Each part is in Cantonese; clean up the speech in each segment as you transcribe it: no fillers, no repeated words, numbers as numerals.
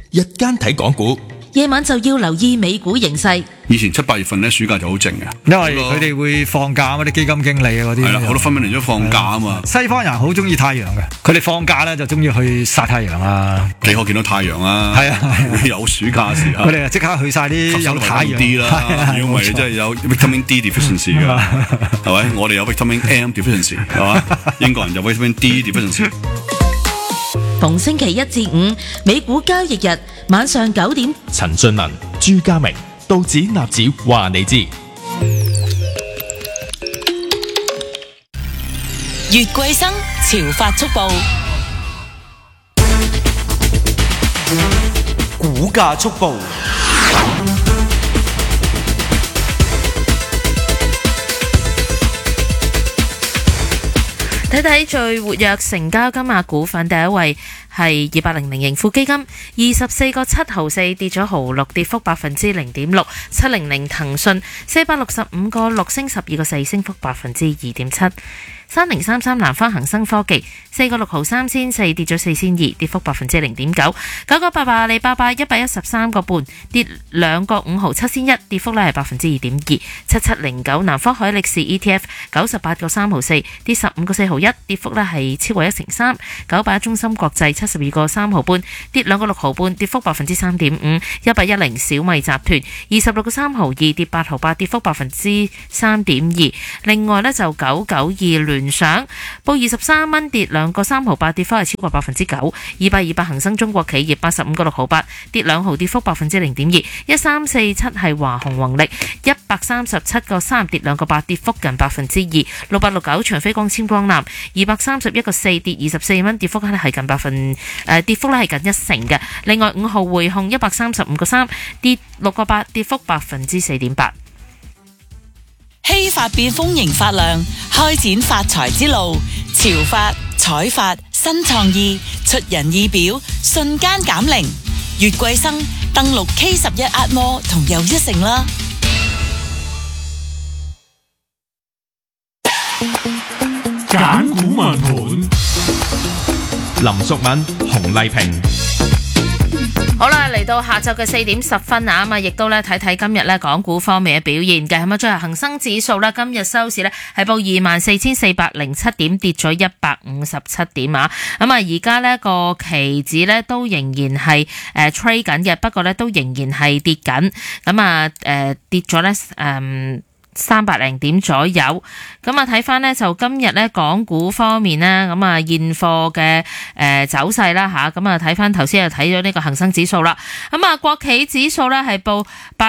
日間睇港股， 夜晚就要留意美股形勢。 以前7、8月份咧，暑假就好靜嘅， 因為佢哋會放假啊，啲基金經理啊嗰啲。 係啦，好多分明嚟咗放假啊嘛。 西方人好中意太陽嘅，佢哋放假咧就中意去曬太陽啊。 幾可見到太陽啊？ 係啊， 有暑假時候， 佢哋就即刻去曬啲有太陽啲啦。因為真係有 vitamin D deficiency 㗎，係咪？我哋有 vitamin M deficiency， 係嘛？英國人有 vitamin D deficiency。 逢星期一至五，美股交易日晚上9點， 陳俊文、朱家明、道指納指話你知。 月桂生潮發速報， 股價速報。 睇睇最活躍成交金額股份，第一位係2800盈富基金，24個7毫4，跌咗毫6，跌幅0.6%。700騰訊465個6，升12個4，升幅2.7%。3033南方恒生科技4個6毫3仙4，跌咗4仙2，跌幅0.9%。998阿里巴巴113個半，跌2個5毫7仙1，跌幅係2.2%。7709南方海力士 ETF 98個3毫4，跌15個4毫1，跌幅係超過1成3。981中芯國際72個3毫半，跌2個6毫半，跌幅3.5%。1810小米集團26個3毫2，跌8毫8，跌幅3.2%。另外呢，就992聯想報23蚊，跌2個3毫8，跌幅係超過9%。2828恒生中國企業85個6毫8，跌2毫，跌幅0.2%。1347係華虹宏力137個3，跌2個8，跌幅近2%。6869長飛光纖光纜231個4，跌24蚊，跌幅係近跌幅係近1成嘅。另外5號匯控135個3，跌6個8，跌幅4.8%。 希法變豐盈發亮，開展發財之路。潮發、彩發、新創意，出人意表，瞬間減齡。月桂生登錄 K11 壓摩同又1成啦。 揀股問盤， 林淑敏、洪麗萍。 好啦，嚟到下晝嘅4點10分啊，亦都咧睇睇今日咧港股方面嘅表現嘅。咁啊，最後恒生指數咧今日收市咧係報24,407點，跌咗157點啊。咁啊，而家呢個期指咧都仍然係trade 緊嘅，不過咧都仍然係跌緊。咁啊跌咗咧300零點左右。咁啊睇翻呢，就今日呢港股方面呢，咁啊現貨嘅走勢啦吓，咁啊睇翻頭先又睇咗呢個恒生指數啦。咁啊國企指數呢係報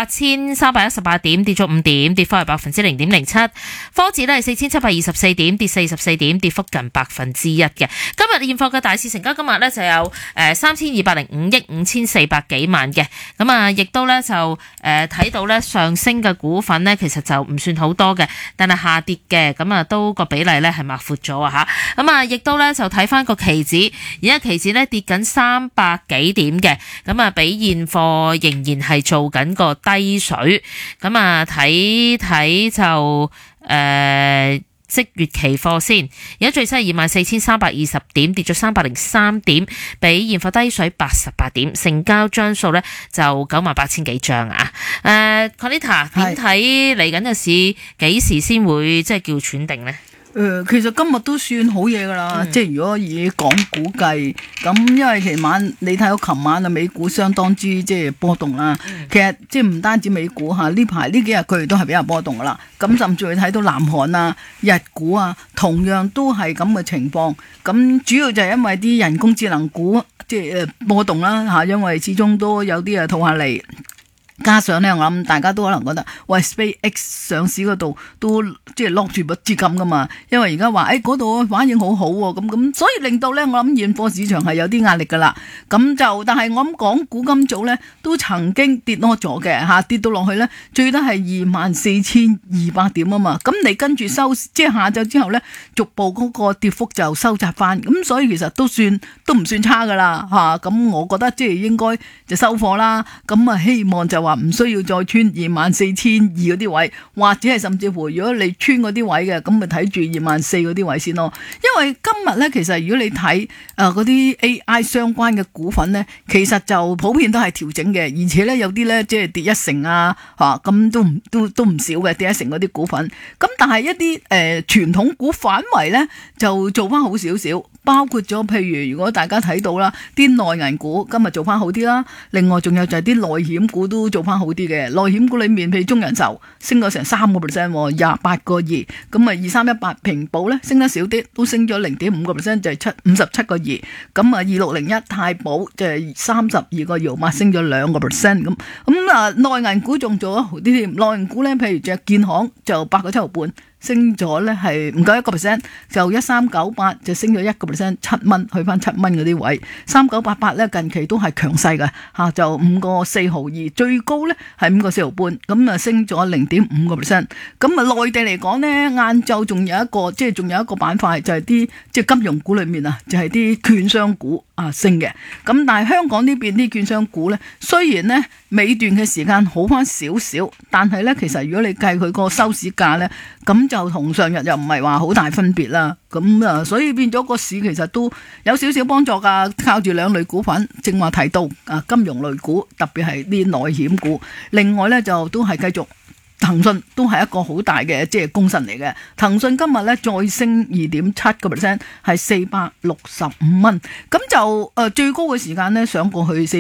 8318點，跌咗5點，跌幅係0.07%。科指呢係4724點，跌44點，跌幅近1%嘅。今日現貨嘅大市成交金額呢就有3205億5400幾萬嘅。咁啊亦都呢就睇到呢上升嘅股份呢，其實就唔算好多嘅，但係下跌嘅咁啊都個比例咧係擘闊咗啊吓。咁啊亦都咧就睇翻個期指，而家期指咧跌緊300幾點嘅，咁啊比現貨仍然係做緊個低水。咁啊睇睇就即月期貨先，而家最新係24,320點，跌咗303點，比現貨低水88點，成交張數咧就98,000幾張啊。Conita 點睇嚟緊嘅市幾時先會即係叫喘定呢？ 其實今日都算好嘢噶啦，即係如果以港股計，咁因為琴晚你睇到琴晚嘅美股相當之即係波動啦。其實即係唔單止美股嚇，呢排呢幾日佢哋都係比較波動噶啦。咁甚至會睇到南韓啊、日股啊，同樣都係咁嘅情況。咁主要就係因為啲人工智能股即係波動啦嚇，因為始終都有啲套下嚟。加上咧，我諗大家都可能覺得，喂 SpaceX 上市嗰度都即係落住筆資金噶嘛，因為而家話嗰度反應好好喎，咁所以令到咧我諗現貨市場係有啲壓力噶啦。咁就但係我諗港股今早咧都曾經跌多咗嘅嚇，跌到落去咧最低係24,200點啊嘛。咁你跟住收即係下晝之後咧，逐步嗰個跌幅就收窄翻，咁所以其實都唔算差噶啦嚇。咁我覺得即係應該就收貨啦。咁啊希望就話。 話唔需要再穿24,200嗰啲位，或者係甚至乎如果你穿嗰啲位嘅，咁咪睇住24,000嗰啲位先咯。因為今日咧，其實如果你睇嗰啲 AI 相關嘅股份咧，其實就普遍都係調整嘅，而且咧有啲咧即係跌1成啊，咁都唔少嘅，跌1成嗰啲股份。咁但係一啲傳統股反為咧就做翻好少少。包括咗，譬如如果大家睇到啦，啲內銀股今日做翻好啲啦，另外仲有就係啲內險股都做翻好啲嘅。內險股裏面，譬如中人壽升咗成3%， 28.2，咁啊2318平保咧升得少啲，都升咗0.5%，就係57.2。咁啊2601太保就係32.2，升咗2%咁啊內銀股仲做咗好啲添，內銀股咧譬如隻建行就8.7毫半。升咗咧係唔夠1%，就1398就升咗1%，7蚊去翻7蚊嗰啲位，3988咧近期都係強勢嘅嚇，就5.4毫二，最高咧係5.4毫半，咁啊升咗0.5%。咁啊內地嚟講咧，晏晝仲有一個仲有一個板塊就係啲金融股裏面啊，就係啲券商股啊升嘅。咁但係香港呢邊啲券商股咧，雖然咧尾段嘅時間好翻少少，但係咧其實如果你計佢個收市價咧，咁就同上日又唔係話好大分別啦，咁啊，所以變咗個市其實都有少少幫助噶，靠住兩類股份，正話提到啊，金融類股，特別係啲內險股，另外咧就都係繼續。騰訊都係一個好大嘅功臣嚟嘅，騰訊今日咧再升2.7%，係465蚊，咁就最高嘅時間咧上過去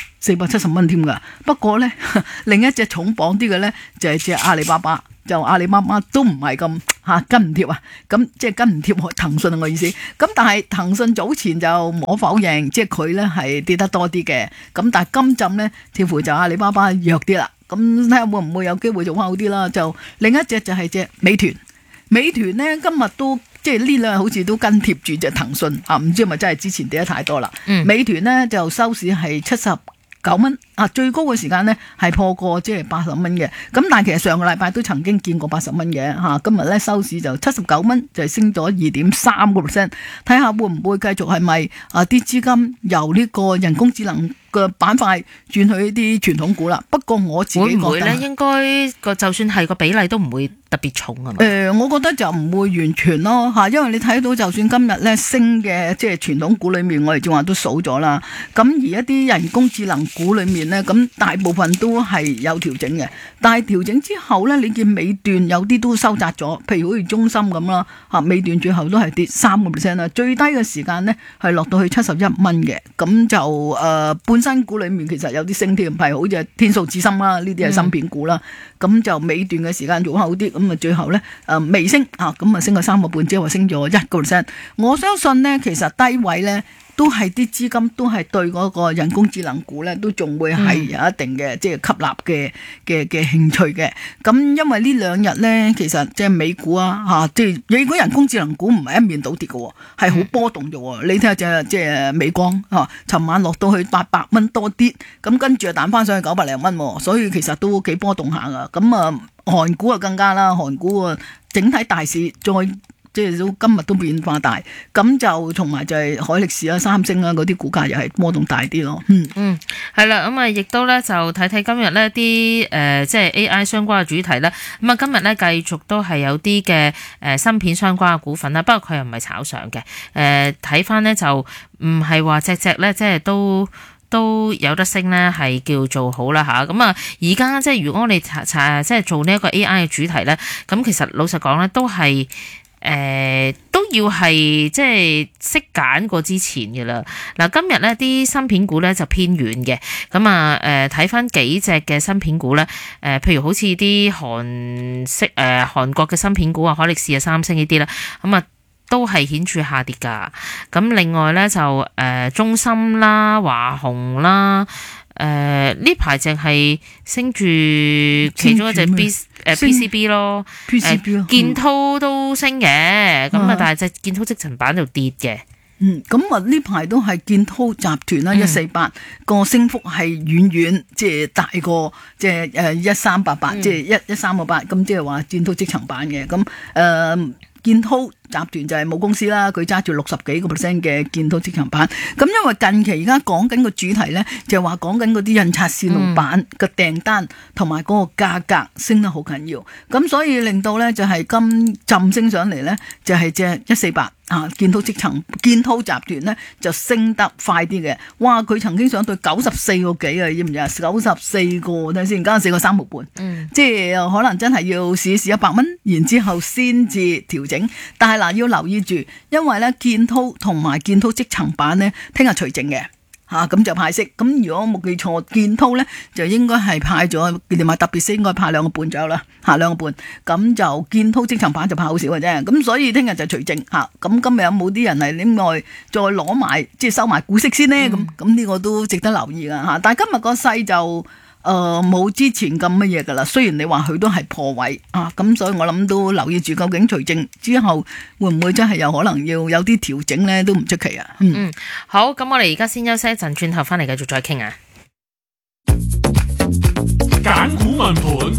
470蚊添噶。不過咧另一隻重磅啲嘅咧就係隻阿里巴巴，就阿里巴巴都唔係咁跟唔貼啊，咁跟唔貼騰訊我意思。咁但係騰訊早前就冇否認，佢咧係跌得多啲嘅，咁但係今陣咧似乎就阿里巴巴弱啲啦。咁睇下會唔會有機會做翻好啲啦？就另一隻就係隻美團，美團呢今日都呢兩日好似都跟貼住隻騰訊啊，唔知係咪真係之前跌得太多啦？美團呢就收市係79蚊啊，最高嘅時間呢係破過80蚊嘅。咁但係其實上個禮拜都曾經見過80蚊嘅嚇，今日咧收市就79蚊，就係升咗2.3%。睇下會唔會繼續係咪啲資金由呢個人工智能個板塊轉去一啲傳統股啦？不過我自己覺得會唔會咧？應該就算係個比例都唔會特別重啊嘛。我覺得就唔會完全咯嚇，因為你睇到就算今日咧升嘅傳統股裏面，我哋正話都數咗啦。咁而一啲人工智能股裏面咧，咁大部分都係有調整嘅。但係調整之後咧，你見尾段有啲都收窄咗，譬如好似中芯咁啦嚇，尾段最後都係跌3%啦。最低嘅時間咧係落到去71蚊嘅，咁就新股裏面其實有啲升添，係好似天數智深啦，呢啲係芯片股啦。咁就尾段嘅時間做好啲，咁啊最後咧微升啊，咁啊升咗3.5%，即係話升咗1%。我相信呢，其實低位咧都係啲資金都係對嗰個人工智能股咧都仲會係有一定嘅吸納嘅興趣嘅。咁因為呢兩日咧，其實美股啊如果人工智能股唔係一面倒跌嘅，係好波動嘅。你睇下隻美光尋晚落到去800蚊多啲，咁跟住就彈翻上去900零蚊，所以其實都幾波動下噶。咁韓股啊更加啦，韓股啊整體大市再都今日都變化大，咁就同埋就係海力士啊、三星啊嗰啲股價又係波動大啲咯。 係啦，咁亦都咧就睇睇今日呢啲AI 相關嘅主題咧。咁今日咧繼續都係有啲嘅芯片相關嘅股份啦，不過佢又唔係炒上嘅。睇翻呢就唔係話隻咧都有得升咧，係叫做好啦吓。咁而家如果我哋做呢一個 AI 嘅主題咧，咁其實老實講咧都係。都要係識揀過之前嘅啦。嗱，今日呢啲芯片股呢就偏軟嘅，咁睇翻幾隻嘅芯片股呢，譬如好似啲韓國嘅芯片股啊，海力士啊、三星呢啲啦，咁都係顯著下跌噶。咁另外呢，就中芯啦、華虹啦。呢排淨係升住其中一隻 PCB 咯，建滔都升嘅，咁但係隻建滔積層板就跌嘅。 咁呢排都係建滔集團啦，148個升幅係遠大過1388，1388，咁即係話建滔積層板嘅。咁建滔集團就係母公司啦，佢揸住60幾個% 嘅建滔積層板。咁因為近期而家講緊個主題呢，就係話講緊嗰啲印刷線路板嘅訂單同埋嗰個價格升得好緊要，咁所以令到呢，就係今浸升上嚟呢，就係隻148。建滔集團呢就升得快啲嘅，哇！佢曾經上到94個幾啊，知唔知啊？94個，睇先，而家4個3毫半，即係可能真係要試一試100蚊，然之後先至調整。但係嗱，要留意住，因為呢建滔同埋建滔積層板呢，聽日除淨嘅。咁就派息，咁如果我冇記錯，建滔咧就應該係派咗，連埋特別息應該派2個半左右啦，2個半，咁就建滔積層板就派好少嘅啫，咁所以聽日就除淨咁今日有冇啲人係另外再攞埋即係收埋股息先呢？咁呢個都值得留意噶但係今日個勢就冇之前咁乜嘢噶啦，雖然你話佢都係破位咁所以我諗都留意住究竟除淨之後會唔會真係有可能要有啲調整咧，都唔出奇啊。 好，咁我哋而家先休息一陣，轉頭翻嚟繼續再傾啊。 揀股問盤，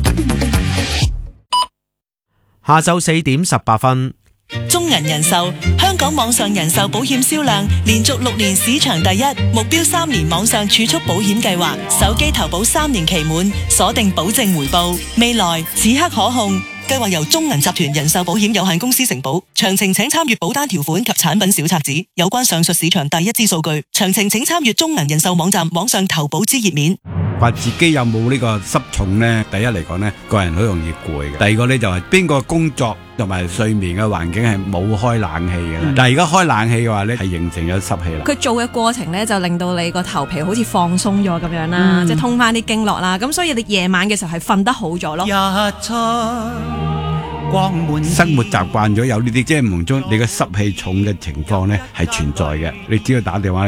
下晝4點18分。 中銀人壽香港網上人壽保險銷量連續6年市場第一，目標3年網上儲蓄保險計劃，手機投保3年期滿，鎖定保證回報，未來此刻可控。計劃由中銀集團人壽保險有限公司承保，詳情請參閱保單條款及產品小冊子。有關上述市場第一支數據，詳情請參閱中銀人壽網站網上投保之頁面。 話自己有冇呢個濕重呢？第一嚟講呢，個人好容易攰嘅。第二個呢，就係邊個工作同埋睡眠嘅環境係冇開冷氣嘅。但係而家開冷氣嘅話呢，係形成咗濕氣啦。 佢做嘅過程呢，就令到你個頭皮好似放鬆咗咁樣啦，即係通翻啲經絡啦。咁所以你夜晚嘅時候係瞓得好咗咯。 生活習慣咗有呢啲，即係夢中你嘅濕氣重嘅情況呢係存在嘅。你只要打電話嚟